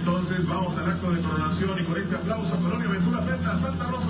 Entonces vamos al acto de coronación y con este aplauso, Colonia Ventura Perla, Santa Rosa.